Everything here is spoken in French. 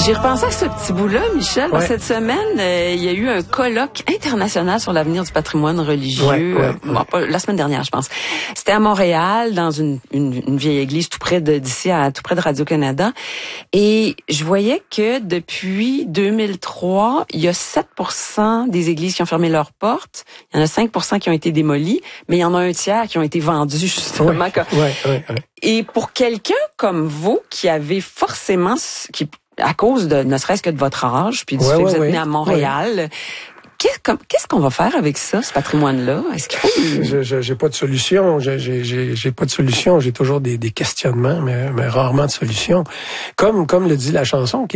J'ai repensé à ce petit bout-là, Michel. Ouais. Cette semaine, il y a eu un colloque international sur l'avenir du patrimoine religieux. Bon, pas, la semaine dernière, je pense. C'était à Montréal, dans une vieille église tout près d'ici, tout près de Radio-Canada. Et je voyais que depuis 2003, il y a 7% des églises qui ont fermé leurs portes. Il y en a 5% qui ont été démolies, mais il y en a un tiers qui ont été vendus, justement. Et pour quelqu'un comme vous, qui avez forcément, à cause de, ne serait-ce que de votre âge, puis du fait que vous êtes né à Montréal, qu'est-ce qu'on va faire avec ça, ce patrimoine-là? Est-ce qu'il faut... J'ai pas de solution. J'ai pas de solution. J'ai toujours des questionnements, mais rarement de solutions. Comme le dit la chanson,